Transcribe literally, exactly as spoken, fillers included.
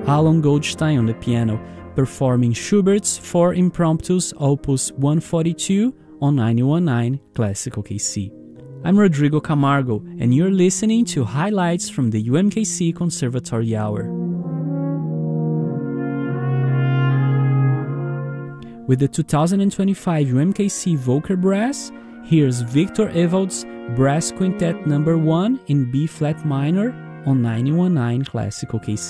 Alan Goldstein on the piano, performing Schubert's Four Impromptus Opus one forty-two on ninety-one point nine Classical K C. I'm Rodrigo Camargo, and you're listening to highlights from the U M K C Conservatory Hour. With the two thousand twenty-five U M K C Volker Brass, here's Victor Ewald's Brass Quintet number one in B-flat minor on ninety-one point nine Classical K C.